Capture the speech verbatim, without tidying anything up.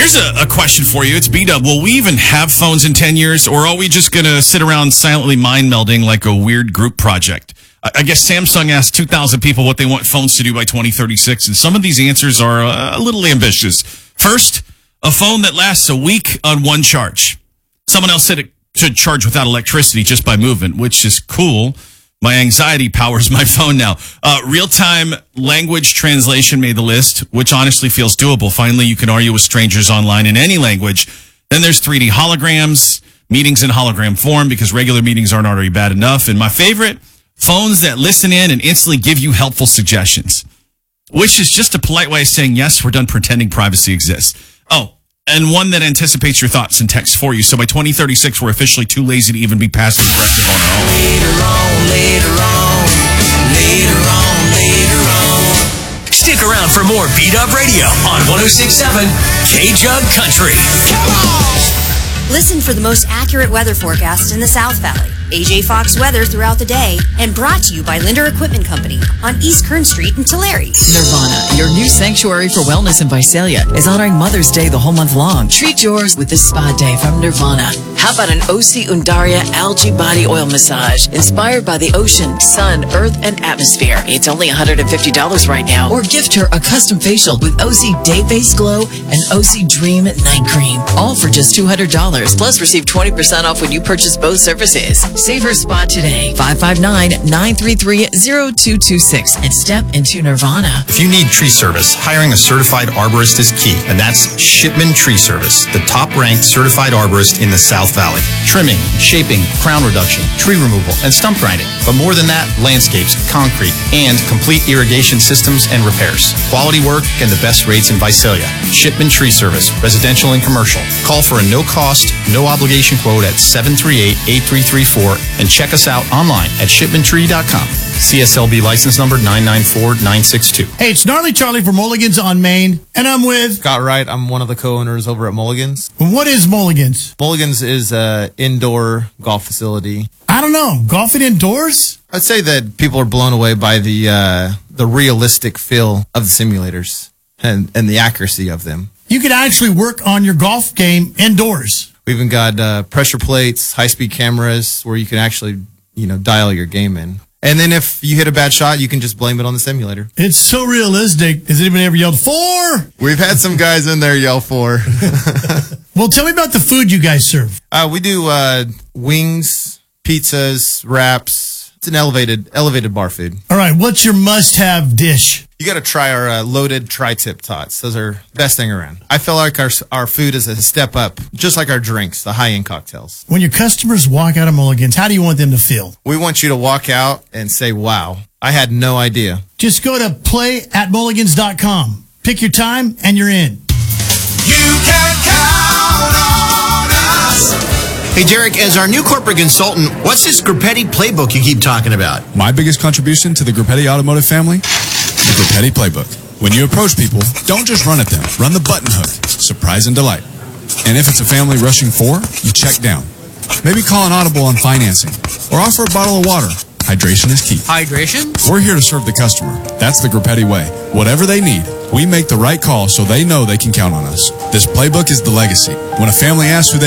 Here's a, a question for you. It's B-Dub. Will we even have phones in ten years, or are we just going to sit around silently mind-melding like a weird group project? I, I guess Samsung asked two thousand people what they want phones to do by twenty thirty-six, and some of these answers are uh, a little ambitious. First, a phone that lasts a week on one charge. Someone else said it should charge without electricity just by movement, which is cool. My anxiety powers my phone now. Uh, real-time language translation made the list, which honestly feels doable. Finally, you can argue with strangers online in any language. Then there's three D holograms, meetings in hologram form because regular meetings aren't already bad enough. And my favorite, phones that listen in and instantly give you helpful suggestions, which is just a polite way of saying, yes, we're done pretending privacy exists. Oh, and one that anticipates your thoughts and texts for you. So by twenty thirty-six, we're officially too lazy to even be passive aggressive on our own. Later on, later on, later on, later on. Stick around for more Beat-Up Radio on one oh six point seven K-Jug Country. Come on! Listen for the most accurate weather forecast in the South Valley. A J Fox weather throughout the day, and brought to you by Linder Equipment Company on East Kern Street in Tulare. Nirvana, your new sanctuary for wellness in Visalia, is honoring Mother's Day the whole month long. Treat yours with this spa day from Nirvana. How about an O C Undaria algae body oil massage inspired by the ocean, sun, earth, and atmosphere? It's only one hundred fifty dollars right now. Or gift her a custom facial with O C Day Face Glow and O C Dream Night Cream, all for just two hundred dollars. Plus, receive twenty percent off when you purchase both services. Save her spot today. five five nine, nine three three, zero two two six and step into Nirvana. If you need tree service, hiring a certified arborist is key, and that's Shipman Tree Service, the top-ranked certified arborist in the South Valley. Trimming, shaping, crown reduction, tree removal, and stump grinding. But more than that, landscapes, concrete, and complete irrigation systems and repairs. Quality work and the best rates in Visalia. Shipman Tree Service, residential and commercial. Call for a no-cost, no-obligation quote at seven three eight, eight three three four and check us out online at shipman tree dot com. C S L B license number nine nine four nine six two. Hey, it's Gnarly Charlie from Mulligan's on Main, and I'm with Scott Wright. I'm one of the co-owners over at Mulligan's. What is Mulligan's? Mulligan's is an indoor golf facility. I don't know. Golfing indoors? I'd say that people are blown away by the uh, the realistic feel of the simulators and, and the accuracy of them. You can actually work on your golf game indoors. We even got uh, pressure plates, high-speed cameras where you can actually, you know, dial your game in. And then if you hit a bad shot, you can just blame it on the simulator. It's so realistic. Has anybody ever yelled, four? We've had some guys in there yell four. Well, tell me about the food you guys serve. Uh, we do uh, wings, pizzas, wraps. It's an elevated elevated bar food. All right, what's your must-have dish? You got to try our uh, loaded tri-tip tots. Those are best thing around. I feel like our our food is a step up, just like our drinks, the high-end cocktails. When your customers walk out of Mulligan's, how do you want them to feel? We want you to walk out and say, wow, I had no idea. Just go to play at mulligans dot com. Pick your time, and you're in. You can count on us. Hey, Derek, as our new corporate consultant, what's this Grupetti playbook you keep talking about? My biggest contribution to the Grupetti Automotive family? The Grupetti playbook. When you approach people, don't just run at them. Run the button hook. Surprise and delight. And if it's a family rushing for, you check down. Maybe call an audible on financing. Or offer a bottle of water. Hydration is key. Hydration? We're here to serve the customer. That's the Grupetti way. Whatever they need, we make the right call so they know they can count on us. This playbook is the legacy. When a family asks who they